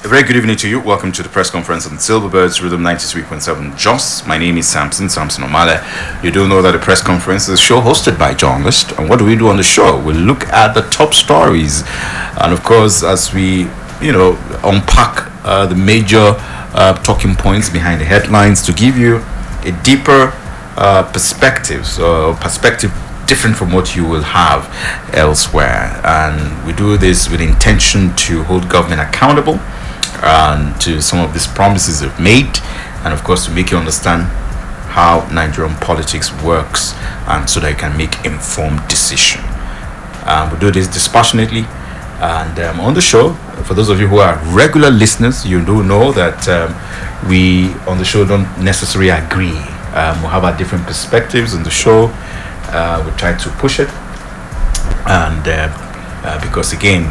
A very good evening to you. Welcome to the press conference on Silverbirds Rhythm 93.7 Jos. My name is Samson Omale. You do know that the press conference is a show hosted by journalists. And what do we do on the show? We look at the top stories. And of course, as we, unpack the major talking points behind the headlines to give you a deeper perspective different from what you will have elsewhere. And we do this with intention to hold government accountable and to some of these promises they've made, and of course to make you understand how Nigerian politics works, and so that you can make informed decision. We do this dispassionately, and on the show, for those of you who are regular listeners, you do know that we on the show don't necessarily agree. We have our different perspectives on the show. We try to push it, and because again,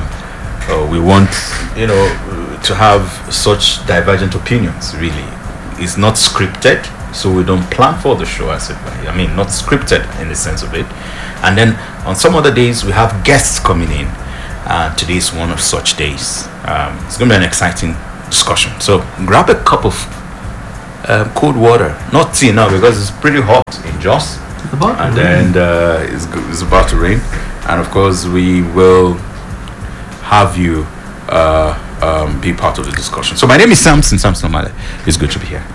we want to have such divergent opinions. Really, it's not scripted, so we don't plan for the show as it were. I mean, not scripted in the sense of it. And then on some other days we have guests coming in. Today is one of such days. It's going to be an exciting discussion. So grab a cup of cold water, not tea now because it's pretty hot in Jos, and it's about to rain. And of course, we will have you be part of the discussion. So my name is Samson Omale. It's good to be here.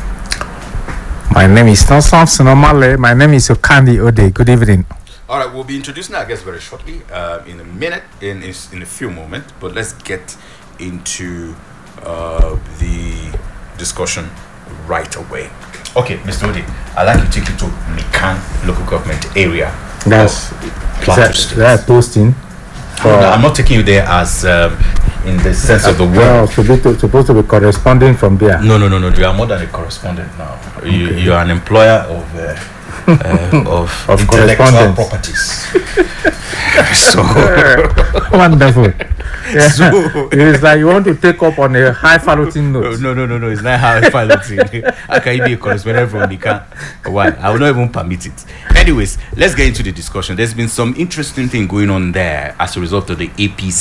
My name is not Samson Omale. My name is Okandi Ode. Good evening. All right, we'll be introducing our guests very shortly, in a minute, in a few moments. But let's get into the discussion right away. Okay, Mr. Ode, I'd like to take you to Mikan local government area. That's that posting. No, I'm not taking you there as in the sense of the word. Well, supposed to be corresponding from there. No. You are more than a correspondent now. Okay. You are an employer of intellectual properties. So wonderful. Yeah. So, it's like you want to take up on a highfalutin note. No. It's not highfalutin. How can you be a correspondent from Mikan? Why? I will not even permit it. Anyways, let's get into the discussion. There's been some interesting thing going on there as a result of the APC